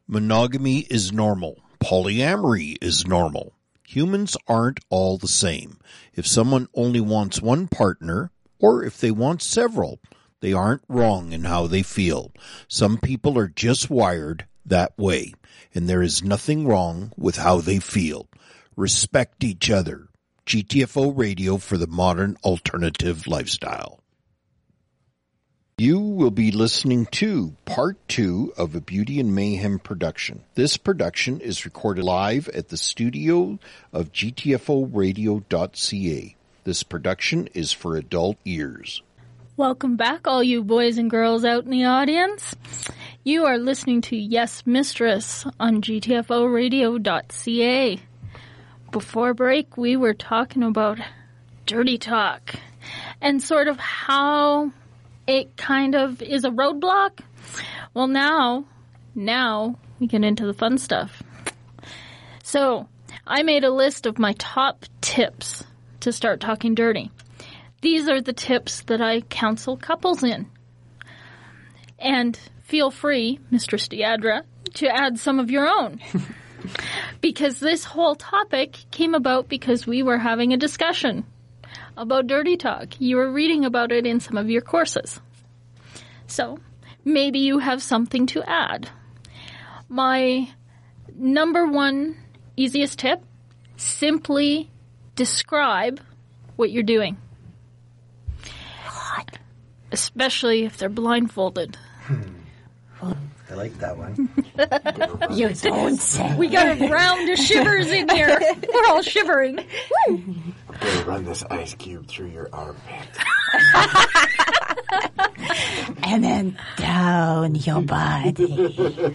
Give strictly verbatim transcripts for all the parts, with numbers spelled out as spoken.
Monogamy is normal. Polyamory is normal. Humans aren't all the same. If someone only wants one partner, or if they want several, they aren't wrong in how they feel. Some people are just wired that way, and there is nothing wrong with how they feel. Respect each other. G T F O Radio for the modern alternative lifestyle. You will be listening to part two of a Beauty and Mayhem production. This production is recorded live at the studio of G T F O radio dot C A. This production is for adult ears. Welcome back, all you boys and girls out in the audience. You are listening to Yes Mistress on G T F O radio dot C A. Before break, we were talking about dirty talk and sort of how it kind of is a roadblock. Well, now, now we get into the fun stuff. So, I made a list of my top tips to start talking dirty. These are the tips that I counsel couples in. And feel free, Mistress Deidre, to add some of your own. Because this whole topic came about because we were having a discussion about dirty talk. You were reading about it in some of your courses. So, maybe you have something to add. My number one easiest tip, simply describe what you're doing. What? Especially if they're blindfolded. Hmm. I like that one. You don't say. We got a round of shivers in here. We're all shivering. Woo! Okay, run this ice cube through your armpit. And then down your body.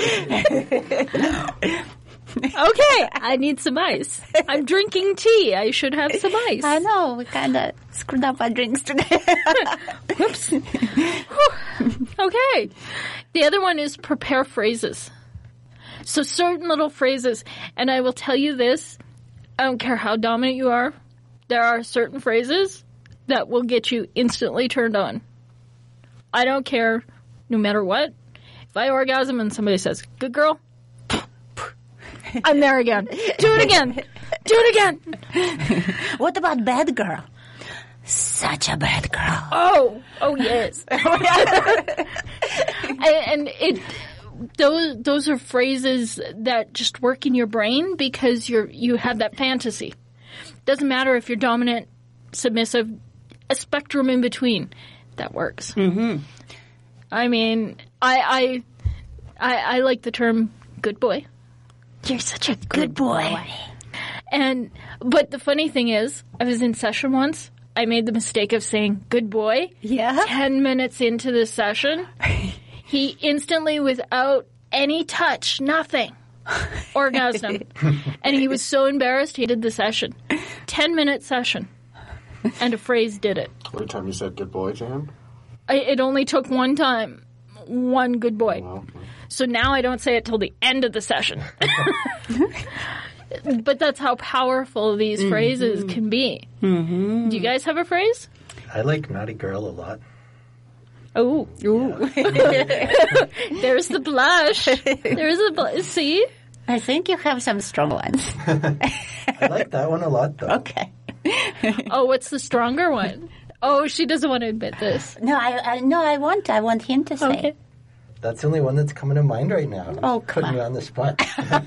Okay, I need some ice. I'm drinking tea. I should have some ice. I know. We kind of screwed up our drinks today. Whoops. Okay. The other one is prepare phrases. So certain little phrases. And I will tell you this. I don't care how dominant you are. There are certain phrases that will get you instantly turned on. I don't care no matter what. If I orgasm and somebody says, good girl, I'm there again. Do it again. Do it again. What about bad girl? Such a bad girl. Oh, oh yes. and, and it, those those are phrases that just work in your brain because you're you have that fantasy. Doesn't matter if you're dominant, submissive, a spectrum in between. That works. Mm-hmm. I mean, I I I, I like the term "good boy." You're such a good, good boy. boy. And but the funny thing is, I was in session once. I made the mistake of saying "good boy." Yeah. Ten minutes into the session, he instantly, without any touch, nothing, orgasmed, and he was so embarrassed he did the session. Ten minute session, and a phrase did it. Every time you said "good boy" to him, I, it only took one time, one good boy. Wow. So now I don't say it till the end of the session. But that's how powerful these mm-hmm. phrases can be. Mm-hmm. Do you guys have a phrase? I like naughty girl a lot. Oh. Ooh. Yeah. There's the blush. There's the blush. See? I think you have some strong ones. I like that one a lot, though. Okay. Oh, what's the stronger one? Oh, she doesn't want to admit this. No, I, I no, I want. I want him to say. Okay. That's the only one that's coming to mind right now. Oh, putting come you on. on the spot.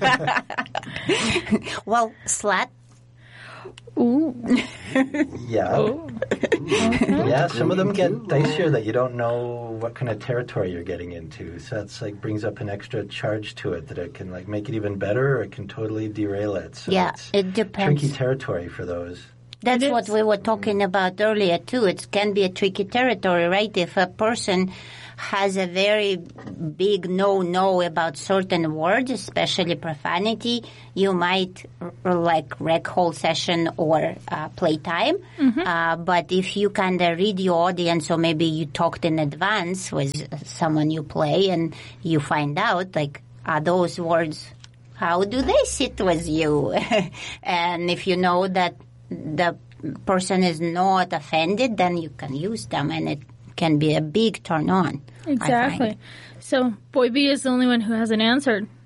Well, slut. Ooh. Yeah. Oh. Yeah, some of them get dicier that you don't know what kind of territory you're getting into. So that's like brings up an extra charge to it that it can like make it even better or it can totally derail it. So Yeah, it's it depends. tricky territory for those. That's what we were talking about earlier, too. It can be a tricky territory, right? If a person has a very big no-no about certain words, especially profanity, you might r- like wreck whole session or uh, playtime. Mm-hmm. Uh, but if you kind of read your audience, or maybe you talked in advance with someone you play and you find out, like, are those words, how do they sit with you? And if you know that the person is not offended, then you can use them, and it can be a big turn on. Exactly. So Boy B is the only one who hasn't answered.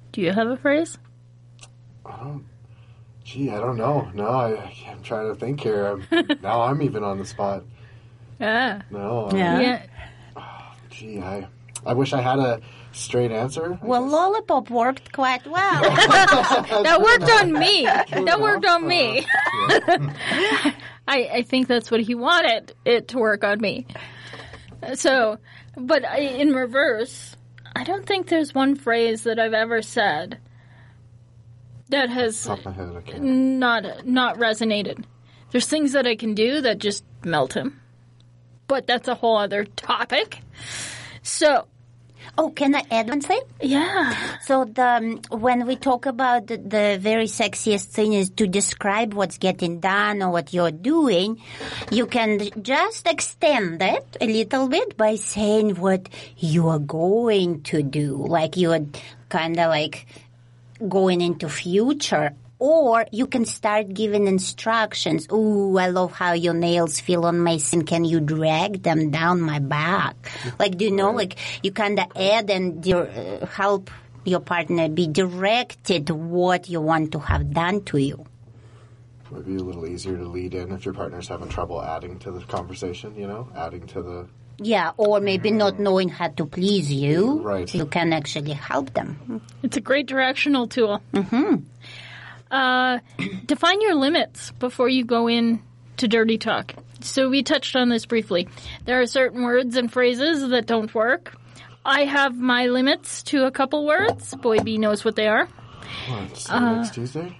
Do you have a phrase? I don't. Gee, I don't know. No, I, I'm trying to think here. I'm, now I'm even on the spot. Ah. No. I- Yeah. Yeah. Gee, I. I wish I had a straight answer. I Well, guess. lollipop worked quite well. That worked on me. That worked on me. Yeah. I, I think that's what he wanted it to work on me. So, but I, in reverse, I don't think there's one phrase that I've ever said that has Top of my head, I can't. not not resonated. There's things that I can do that just melt him, but that's a whole other topic. So, Oh, can I add one thing? yeah, So the um, when we talk about the, the very sexiest thing is to describe what's getting done or what you're doing, you can just extend it a little bit by saying what you are going to do, like you're kind of like going into future. Or you can start giving instructions. Ooh, I love how your nails feel on my skin. Can you drag them down my back? Like, do you know, like, you kind of add and dir- uh, help your partner be directed to what you want to have done to you. Might be a little easier to lead in if your partner's having trouble adding to the conversation, you know, adding to the... Yeah, or maybe not knowing how to please you. Right. You can actually help them. it's a great directional tool. Mm-hmm. Uh, define your limits before you go in to dirty talk. So we touched on this briefly. There are certain words and phrases that don't work. I have my limits to a couple words. Boy B knows what they are. What, see you next Tuesday?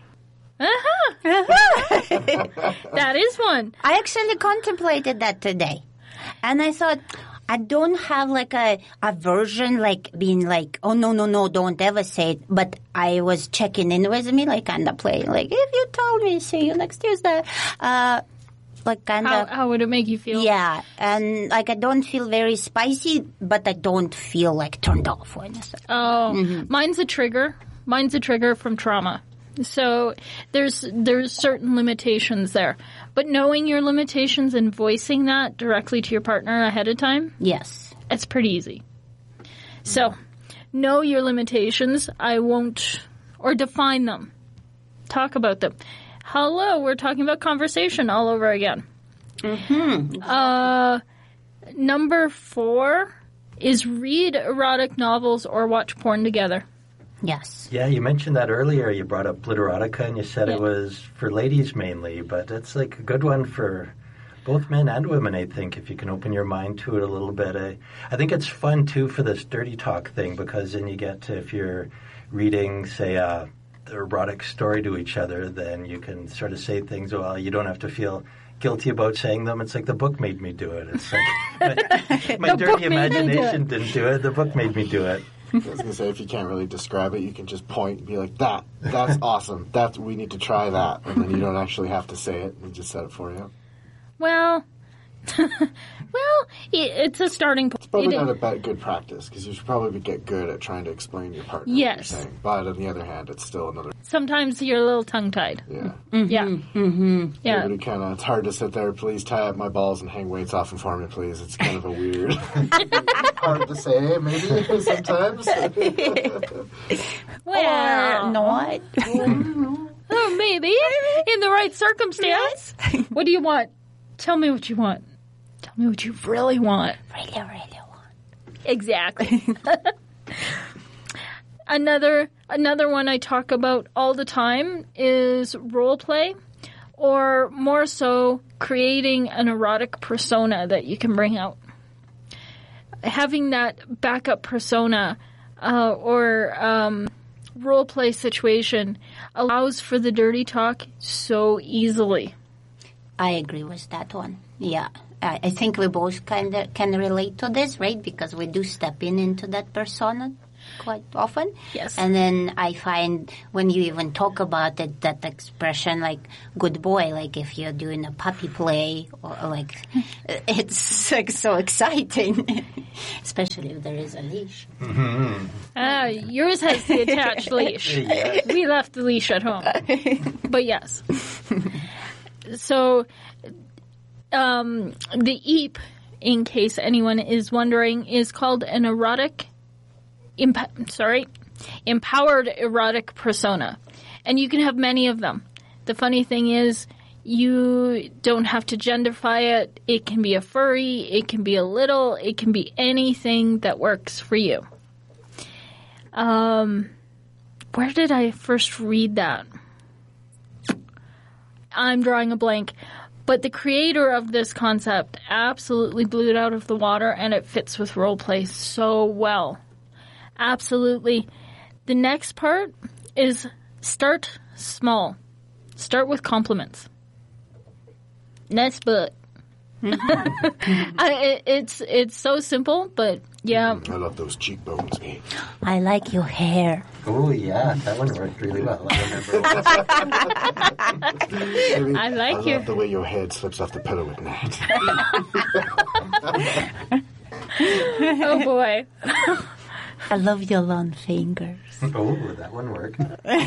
That is one. I actually contemplated that today. And I thought, I don't have like a, a version like being like, oh, no, no, no, don't ever say it. But I was checking in with me, like kind of playing, like, if you told me, see you next Tuesday. Uh, like kind How, of, how would it make you feel? yeah. And like I don't feel very spicy, but I don't feel like turned off when I say Oh, mine's a trigger. Mine's a trigger from trauma. So there's there's certain limitations there. But knowing your limitations and voicing that directly to your partner ahead of time, yes. it's pretty easy. So know your limitations. I won't, or define them. Talk about them. Hello, we're talking about conversation all over again. Mm-hmm. Uh, number four is read erotic novels or watch porn together. Yes. Yeah, you mentioned that earlier. You brought up Glitterotica, and you said Yeah. it was for ladies mainly, but it's like a good one for both men and women, I think, if you can open your mind to it a little bit. I, I think it's fun, too, for this dirty talk thing, because then you get to, if you're reading, say, a erotic story to each other, then you can sort of say things, well, you don't have to feel guilty about saying them. It's like the book made me do it. It's like my, my The book dirty made me do it. imagination didn't do it. The book made me do it. I was going to say, if you can't really describe it, you can just point and be like, that, that's awesome. That, we need to try that. And then you don't actually have to say it. We just said it for you. Well, well, it, it's a starting point. Probably It- not a bad, good practice, because you should probably get good at trying to explain to your partner Yes. what you're saying. But on the other hand, it's still another... Sometimes you're a little tongue-tied. Yeah. Yeah. Mm-hmm. Yeah. It kind of, it's hard to sit there, please tie up my balls and hang weights off them for me, please. It's kind of a weird... hard to say, maybe, sometimes. Well, Or not. oh, maybe in the right circumstance. What do you want? Tell me what you want. Tell me what you really want. Really, really want. Exactly. another another one I talk about all the time is role play, or more so creating an erotic persona that you can bring out. Having that backup persona uh, or um, role play situation allows for the dirty talk so easily. I agree with that one. Yeah. I, I think we both kind of can relate to this, right? Because we do step in into that persona quite often. Yes. And then I find when you even talk about it, that expression like good boy, like if you're doing a puppy play or like it's like so exciting, especially if there is a leash. Ah, yours has the attached leash. Yeah. We left the leash at home. But yes. So, um, the E A P, in case anyone is wondering, is called an erotic imp- sorry, empowered erotic persona. And you can have many of them. The funny thing is, you don't have to genderify it. It can be a furry, it can be a little, it can be anything that works for you. Um, where did I first read that? I'm drawing a blank. But the creator of this concept absolutely blew it out of the water, and it fits with roleplay so well. Absolutely. The next part is start small. Start with compliments. Next book. I, it, it's it's so simple, but yeah. I love those cheekbones. I like your hair. Oh, yeah, that one worked really well. I remember. Maybe, I like I your- love the way your head slips off the pillow at night. Oh boy. I love your long fingers. Oh, that one worked.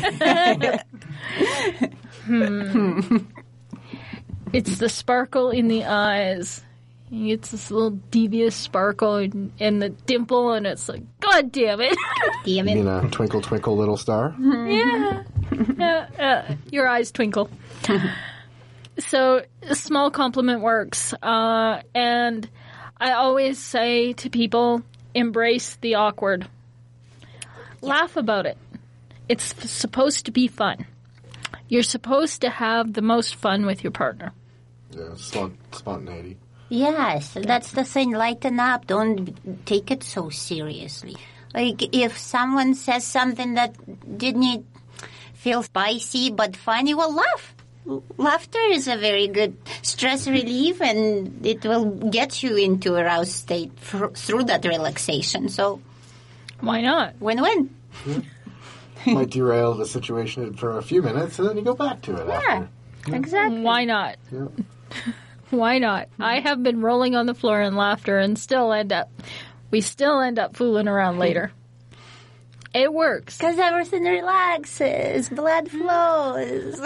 It's the sparkle in the eyes. It's this little devious sparkle in, in the dimple, and it's like, God damn it. Damn You it. mean a twinkle, twinkle, little star? Yeah. Yeah, uh, your eyes twinkle. So, a small compliment works. Uh, and I always say to people, embrace the awkward. Laugh about it. It's f- supposed to be fun. You're supposed to have the most fun with your partner. Yeah, spont- spontaneity. Yes, that's the thing. Lighten up. Don't take it so seriously. Like, if someone says something that didn't feel spicy but funny, well, laugh. Laughter is a very good stress relief, and it will get you into a roused state fr- through that relaxation. So, Why not? win-win. Might derail the situation for a few minutes, and then you go back to it Yeah, after. exactly. Why not? Yeah. Why not? I have been rolling on the floor in laughter and still end up, we still end up fooling around later. It works. Because everything relaxes, blood flows.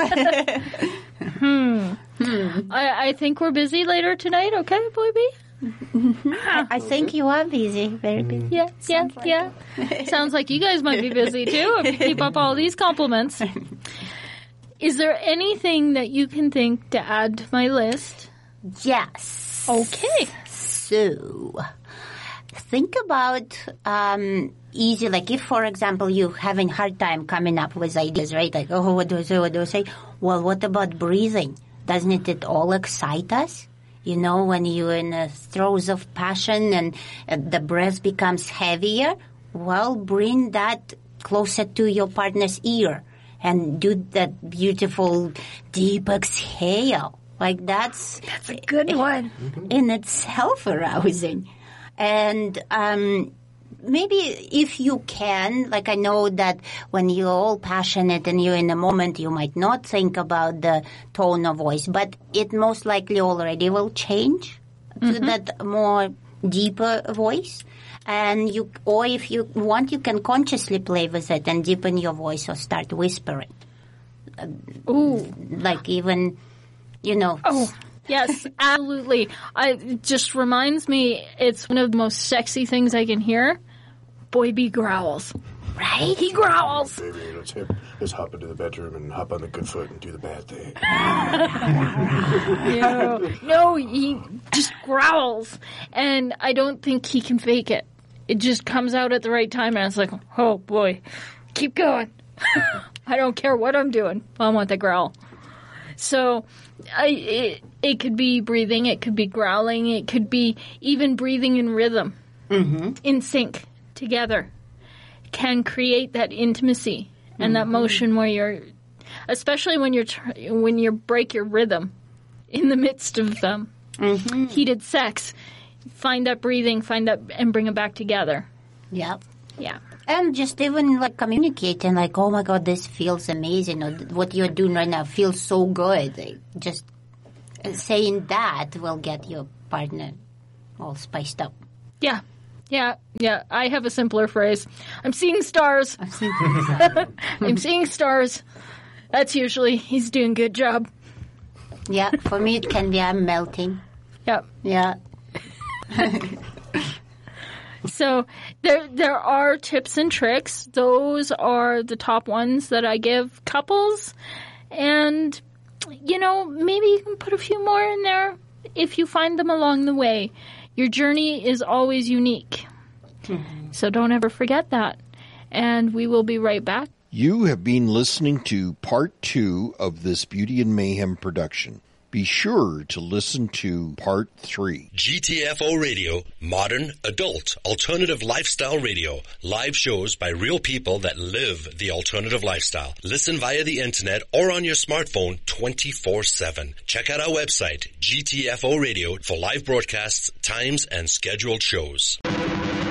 I, I think we're busy later tonight, okay, Boy B? I think you are busy, very busy. Yeah, yeah, yeah. Sounds like you guys might be busy too if you keep up all these compliments. Is there anything that you can think to add to my list? Yes. Okay. So, think about um, easy, like if, for example, you're having hard time coming up with ideas, right? Like, oh, what do I say, what do I say? Well, what about breathing? Doesn't it all excite us? You know, when you're in the throes of passion and uh, the breath becomes heavier, well, bring that closer to your partner's ear and do that beautiful deep exhale. Like that's That's a good one. in itself arousing. And um, maybe if you can, like I know that when you're all passionate and you're in the moment, you might not think about the tone of voice, but it most likely already will change to that more deeper voice. And you, or if you want, you can consciously play with it and deepen your voice or start whispering. Ooh. Like even, you know. Oh, yes, absolutely. I, it just reminds me, it's one of the most sexy things I can hear. Boy B growls. Right? He growls. Baby, let's, hip, let's hop into the bedroom and hop on the good foot and do the bad thing. No, no, he just growls. And I don't think he can fake it. It just comes out at the right time, and it's like, oh boy, keep going. I don't care what I'm doing. I want the growl. So I, it, it could be breathing, it could be growling, it could be even breathing in rhythm, mm-hmm. in sync, together, can create that intimacy and mm-hmm. that motion where you're, especially when you're tr- when you break your rhythm in the midst of um, mm-hmm. heated sex, find that breathing, find that, and bring it back together. Yep. Yeah. And just even like communicating, like, oh my God, this feels amazing, or what you're doing right now feels so good. Like, just saying that will get your partner all spiced up. Yeah. Yeah. Yeah. I have a simpler phrase. I'm seeing stars. I'm seeing I'm seeing stars. That's usually, he's doing a good job. Yeah, for me it can be I'm melting. Yeah. Yeah. So there there are tips and tricks. Those are the top ones that I give couples. And, you know, maybe you can put a few more in there if you find them along the way. Your journey is always unique. Mm-hmm. So don't ever forget that. And we will be right back. You have been listening to part two of this Beauty and Mayhem production. Be sure to listen to part three. G T F O Radio, modern, adult, alternative lifestyle radio. Live shows by real people that live the alternative lifestyle. Listen via the internet or on your smartphone twenty-four seven. Check out our website, G T F O Radio, for live broadcasts, times, and scheduled shows.